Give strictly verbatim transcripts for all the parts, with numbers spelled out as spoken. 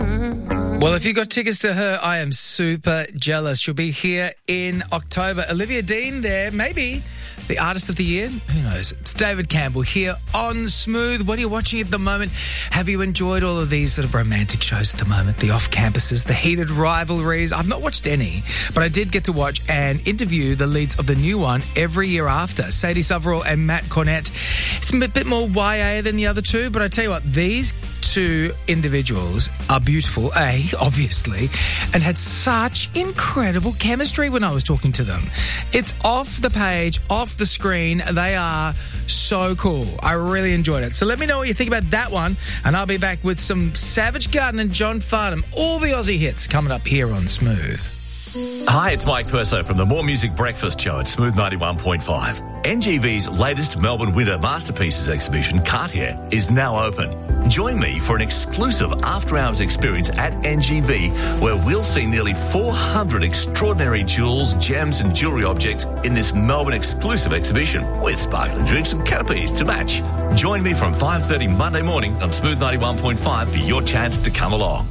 Well, if you got tickets to her, I am super jealous. She'll be here in October. Olivia Dean there, maybe the artist of the year. Who knows? It's David Campbell here on Smooth. What are you watching at the moment? Have you enjoyed all of these sort of romantic shows at the moment? The off-campuses, the heated rivalries. I've not watched any, but I did get to watch and interview the leads of the new one, Every Year After, Sadie Sutherall and Matt Cornett. It's a bit more Y A than the other two, but I tell you what, these two individuals are beautiful, A, obviously, and had such incredible chemistry when I was talking to them. It's off the page, off the screen. They are so cool. I really enjoyed it. So let me know what you think about that one, and I'll be back with some Savage Garden and John Farnham, all the Aussie hits coming up here on Smooth. Hi, it's Mike Perso from the More Music Breakfast Show at Smooth ninety-one point five. N G V's latest Melbourne Winter Masterpieces exhibition, Cartier, is now open. Join me for an exclusive after-hours experience at N G V, where we'll see nearly four hundred extraordinary jewels, gems and jewellery objects in this Melbourne exclusive exhibition, with sparkling drinks and canopies to match. Join me from five thirty Monday morning on Smooth ninety-one point five for your chance to come along.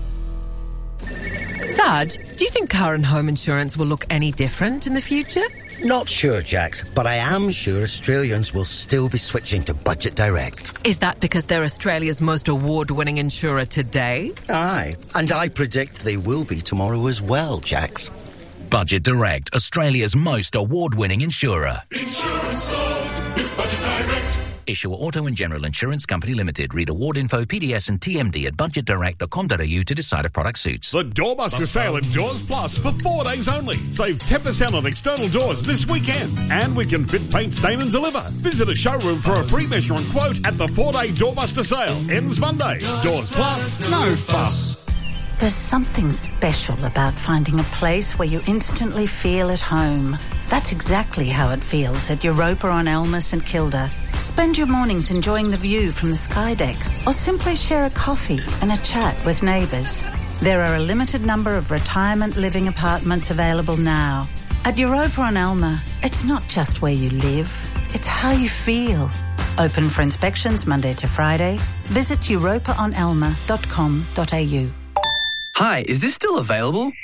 Sarge, do you think car and home insurance will look any different in the future? Not sure, Jax, but I am sure Australians will still be switching to Budget Direct. Is that because they're Australia's most award-winning insurer today? Aye, and I predict they will be tomorrow as well, Jax. Budget Direct, Australia's most award-winning insurer. Insurance sold with Budget Direct. Issuer Auto and General Insurance Company Limited. Read award info, P D S and T M D at budget direct dot com dot a u to decide if product suits. The Doorbuster sale at Doors Plus for four days only. Save ten percent on external doors this weekend. And we can fit, paint, stain and deliver. Visit a showroom for a free measure and quote at the four-day Doorbuster sale. Ends Monday. Doors Plus, no fuss. There's something special about finding a place where you instantly feel at home. That's exactly how it feels at Europa on Elmer St Kilda. Spend your mornings enjoying the view from the sky deck, or simply share a coffee and a chat with neighbours. There are a limited number of retirement living apartments available now. At Europa on Elmer, it's not just where you live, it's how you feel. Open for inspections Monday to Friday. Visit europa on elmer dot com dot a u. Hi, is this still available?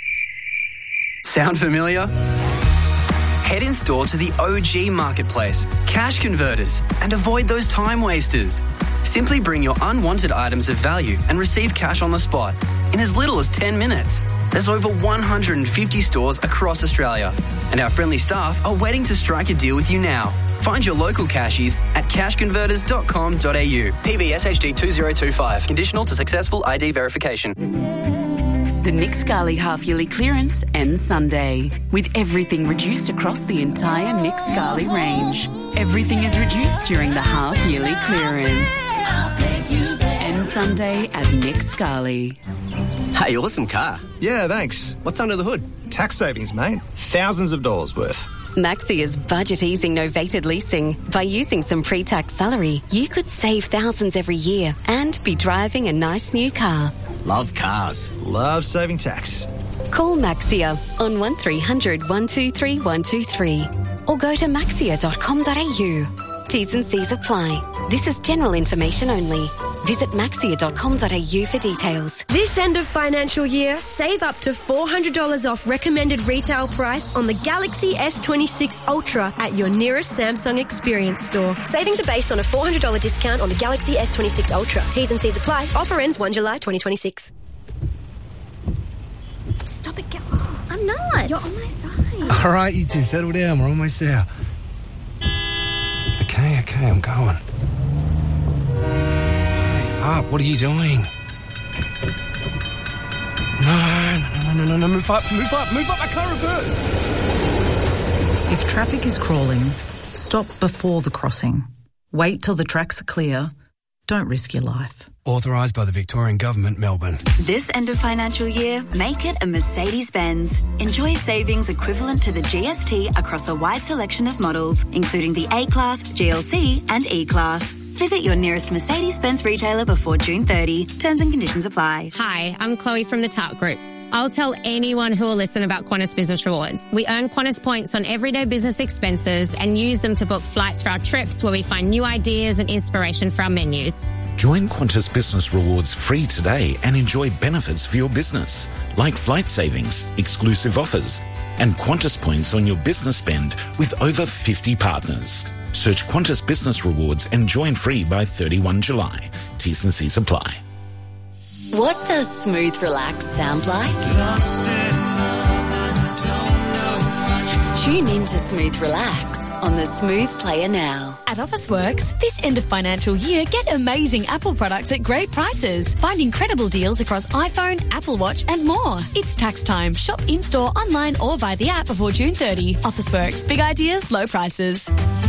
Sound familiar? Head in store to the O G Marketplace, Cash Converters, and avoid those time wasters. Simply bring your unwanted items of value and receive cash on the spot in as little as ten minutes. There's over one hundred fifty stores across Australia, and our friendly staff are waiting to strike a deal with you now. Find your local cashies at cash converters dot com dot a u. P B S H D two zero two five. Conditional to successful I D verification. The Nick Scali half-yearly clearance ends Sunday, with everything reduced across the entire Nick Scali range. Everything is reduced during the half-yearly clearance. Ends Sunday at Nick Scali. Hey, awesome car. Yeah, thanks. What's under the hood? Tax savings, mate. Thousands of dollars worth. Maxia's budget easing novated leasing. By using some pre-tax salary, you could save thousands every year and be driving a nice new car. Love cars. Love saving tax. Call Maxia on one three hundred one two three one two three or go to maxia dot com dot a u. T's and C's apply. This is general information only. Visit maxia dot com dot a u for details. This end of financial year, save up to four hundred dollars off recommended retail price on the Galaxy S twenty-six Ultra at your nearest Samsung Experience store. Savings are based on a four hundred dollars discount on the Galaxy S twenty-six Ultra. T's and C's apply. Offer ends first of July twenty twenty-six. Stop it, Gal. Oh, I'm not. You're on my side. All right, you two, settle down. We're almost there. Okay, okay, I'm going. Up, what are you doing? No, no, no, no, no, no, move up, move up, move up, I can't reverse. If traffic is crawling, stop before the crossing. Wait till the tracks are clear. Don't risk your life. Authorised by the Victorian Government, Melbourne. This end of financial year, make it a Mercedes-Benz. Enjoy savings equivalent to the G S T across a wide selection of models, including the A-Class, G L C and E-Class. Visit your nearest Mercedes-Benz retailer before June thirtieth. Terms and conditions apply. Hi, I'm Chloe from the Tart Group. I'll tell anyone who will listen about Qantas Business Rewards. We earn Qantas points on everyday business expenses and use them to book flights for our trips where we find new ideas and inspiration for our menus. Join Qantas Business Rewards free today and enjoy benefits for your business, like flight savings, exclusive offers, and Qantas points on your business spend with over fifty partners. Search Qantas Business Rewards and join free by thirty-first of July. T's and C's apply. What does smooth relax sound like? Tune in to Smooth Relax on the Smooth Player now. At Officeworks, this end of financial year, get amazing Apple products at great prices. Find incredible deals across iPhone, Apple Watch and more. It's tax time. Shop in-store, online or via the app before June thirtieth. Officeworks. Big ideas, low prices.